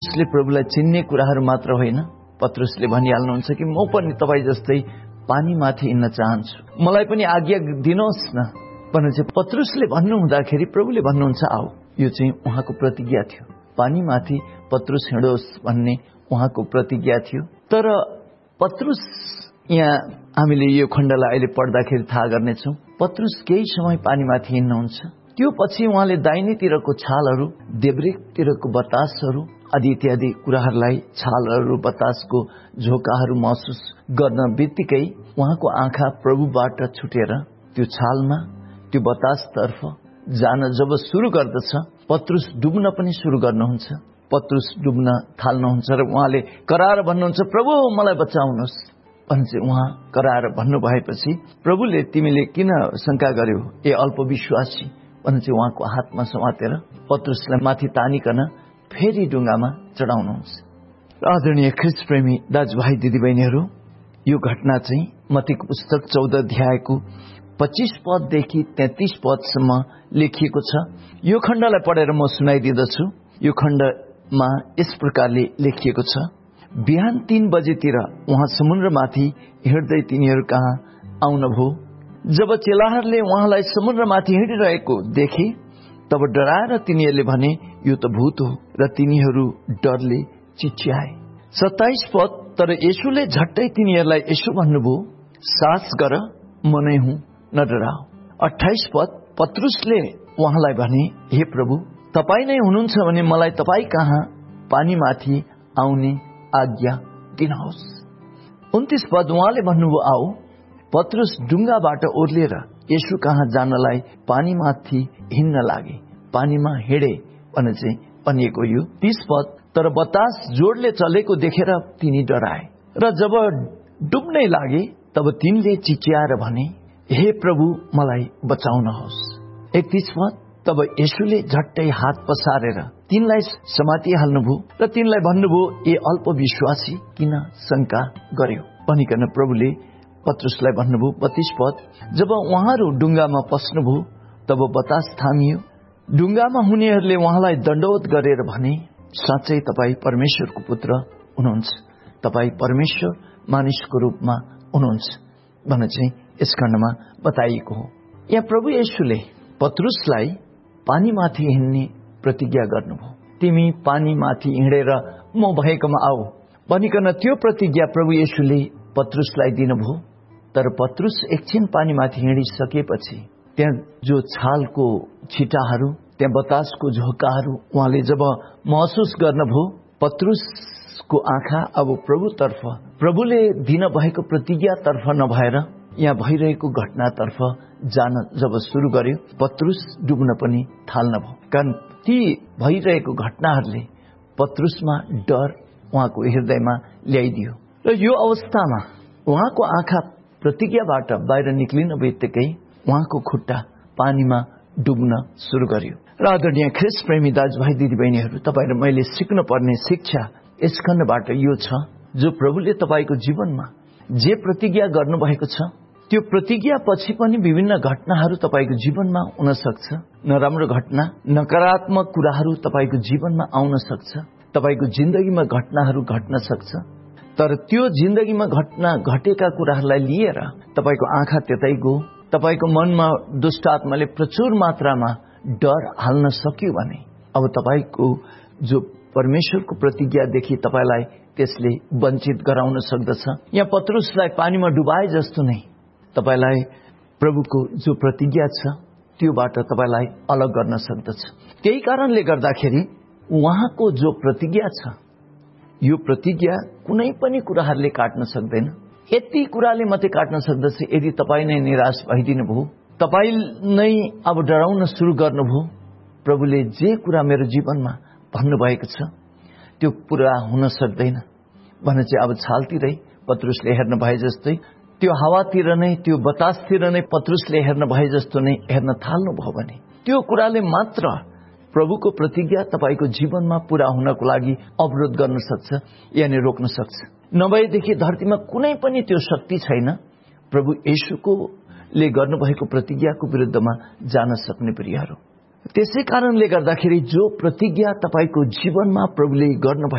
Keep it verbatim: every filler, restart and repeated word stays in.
पत्रुसले प्रभुलाई चिन्ने कुराहरू मात्र होइन, पत्रुसले भनिहाल्नुहुन्छ कि म पनि तपाईँ जस्तै पानीमाथि हिँड्न चाहन्छु, मलाई पनि आज्ञा दिनुहोस् न भनेर चाहिँ पत्रुसले भन्नुहुँदाखेरि प्रभुले भन्नुहुन्छ आऊ। यो चाहिँ उहाँको प्रतिज्ञा थियो, पानीमाथि पत्रुस हिँडोस् भन्ने उहाँको प्रतिज्ञा थियो। तर पत्रुस, यहाँ हामीले यो खण्डलाई अहिले पढ्दाखेरि थाहा गर्नेछौँ, पत्रुस केही समय पानीमाथि हिँड्नुहुन्छ, त्यो पछि उहाँले दाहिनेतिरको छालहरू, देब्रेतिरको बतासहरू आदि इत्यादि कुराहरूलाई, छालहरू, बतासको झोकाहरू महसुस गर्न बित्तिकै उहाँको आँखा प्रभुबाट छुटेर त्यो छालमा, त्यो बतासतर्फ जान जब सुरु गर्दछ, पत्रुस डुब्न पनि सुरु गर्नुहुन्छ। पत्रुस डुब्न थाल्नुहुन्छ र उहाँले कराएर भन्नुहुन्छ, प्रभु मलाई बचाउनुहोस् भने चाहिँ उहाँ कराएर भन्नुभएपछि प्रभुले तिमीले किन शंका गर्यो ए अल्पविश्वासी भने चाहिँ उहाँको हातमा समातेर पत्रुसलाई माथि तानिकन फेरि डुङ्गामा चढाउनुहुन्छ। आदरणीय ख्रीष्ट प्रेमी दाजुभाइ दिदीबहिनीहरू, यो घटना चाहिँ मत्तीको पुस्तक चौध अध्यायको पच्चीस पददेखि तैंतीस पदसम्म लेखिएको छ। यो खण्डलाई पढेर म सुनाइदिँदछु। यो खण्डमा यस प्रकारले लेखिएको छ, बिहान तीन बजेतिर उहाँ समुद्रमाथि हिँड्दै तिनीहरू कहाँ आउनुभयो। जब चेलाहरूले उहाँलाई समुद्रमाथि हिँडिरहेको देखे तब डराएर तिनीहरूले भने यो त भूत हो र तिनीहरू डरले चिच्याए। सत्ताइस पद, तर येशूले झट्टै तिनीहरूलाई यसो भन्नुभयो, साहस गर, म नै हुँ, न डराओ। अट्ठाइस पद, पत्रुसले उहाँलाई भने, हे प्रभु, तपाईँ नै हुनुहुन्छ भने मलाई तपाईँ कहाँ पानीमाथि आउने आज्ञा दिनुहोस्। उन्तीस पद, उहाँले भन्नुभयो आऊ। पत्रुस डुङ्गाबाट ओर्लिएर येशू कहाँ जानलाई पानीमाथि हिँड्न लागे, पानीमा हिँडे भने चाहिँ भनिएको यो। तीस पद, तर बतास जोडले चलेको देखेर तिनी डराए र जब डुब्नै लागे तब तिनले चिच्याएर भने, हे प्रभु मलाई बचाउनुहोस्। एकतीस पद, तब येशूले झट्टै हात पसारेर तिनलाई समातिहाल्नुभयो र तिनलाई भन्नुभयो, ए अल्पविश्वासी, किन शंका गर्यो भनिकन प्रभुले पत्रुसलाई भन्नुभयो। बत्तीस पद, जब उहाँहरू डुङ्गामा पस्नुभयो तब बतास थामियो। डुङ्गामा हुनेहरूले उहाँलाई दण्डवत गरेर भने, साँच्चै तपाईँ परमेश्वरको पुत्र हुनुहुन्छ, तपाईँ परमेश्वर मानिसको रूपमा हुनुहुन्छ भने चाहिँ यस खण्डमा बताइएको हो। यहाँ प्रभु येशूले पत्रुसलाई पानीमाथि हिँड्ने प्रतिज्ञा गर्नुभयो। तिमी पानीमाथि हिँडेर म भएकोमा आऊ भनिकन त्यो प्रतिज्ञा प्रभु येशूले पत्रुसलाई दिनुभयो। तर पत्रुस एकछिन पानीमाथि हिँडिसकेपछि त्यहाँ जो छालको छिटाहरू, त्यहाँ बतासको झोकाहरू उहाँले जब महसुस गर्नुभयो, पत्रुसको आँखा अब प्रभुतर्फ, प्रभुले दिन भएको प्रतिज्ञातर्फ नभएर यहाँ भइरहेको घटनातर्फ जान जब सुरु गर्यो, पत्रुस डुब्न पनि थाल्नुभयो। कारण ती भइरहेको घटनाहरूले पत्रुसमा डर उहाँको हृदयमा ल्याइदियो र यो अवस्थामा उहाँको आँखा प्रतिज्ञाबाट बाहिर निक्लिन बित्तिकै उहाँको खुट्टा पानीमा डुब्न सुरु गर्यो। र आदरणीय ख्रीष्ट प्रेमी दाजुभाइ दिदीबहिनीहरू, तपाईँ र मैले सिक्न पर्ने शिक्षा यस खण्डबाट यो छ, जो प्रभुले तपाईँको जीवनमा जे प्रतिज्ञा गर्नुभएको छ त्यो प्रतिज्ञा पछि पनि विभिन्न घटनाहरू तपाईँको जीवनमा हुन सक्छ। नराम्रो घटना, नकारात्मक कुराहरू तपाईँको जीवनमा आउन सक्छ, तपाईँको जिन्दगीमा घटनाहरू घट्न सक्छ। तर त्यो जिन्दगीमा घटना घटेका कुराहरूलाई लिएर तपाईँको आँखा त्यतै गयो, तपाईँको मनमा दुष्ट आत्माले प्रचुर मात्रामा डर हाल्न सक्यो भने अब तपाईँको जो परमेश्वरको प्रतिज्ञादेखि तपाईँलाई त्यसले वञ्चित गराउन सक्दछ। यहाँ पत्रुसलाई पानीमा डुबाए जस्तो नै तपाईलाई प्रभुको जो प्रतिज्ञा छ त्योबाट तपाईलाई अलग गर्न सक्दछ। त्यही कारणले गर्दाखेरि उहाँको जो प्रतिज्ञा छ, यो प्रतिज्ञा कुनै पनि कुराहरूले काट्न सक्दैन। यति कुराले मात्रै काट्न सक्दछ यदि तपाईँ नै निराश भइदिनु भयो, तपाईँ नै अब डराउन सुरु गर्नुभयो, प्रभुले जे कुरा मेरो जीवनमा भन्नुभएको छ त्यो पूरा हुन सक्दैन भने चाहिँ अब छालतिरै पत्रुसले हेर्न भए जस्तै, त्यो हावातिर नै, त्यो बतासतिर नै पत्रुसले हेर्न भए जस्तो नै हेर्न थाल्नुभयो भने त्यो कुराले मात्र प्रभुको प्रतिज्ञा तपाईँको जीवनमा पूरा हुनको लागि अवरोध गर्न सक्छ, यानि रोक्न सक्छ। नभएदेखि धरतीमा कुनै पनि त्यो शक्ति छैन प्रभु येशूको ले गर्नुभएको प्रतिज्ञाको विरुद्धमा जान सक्ने प्रियहरू। त्यसै कारणले गर्दाखेरि जो प्रतिज्ञा तपाईँको जीवनमा प्रभुले गर्नु